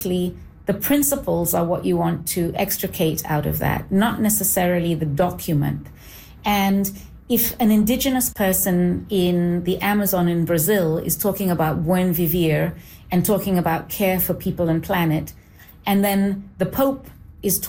the principles are what you want to extricate out of that, not necessarily the document. And if an indigenous person in the Amazon in Brazil is talking about buen vivir and talking about care for people and planet, and then the Pope is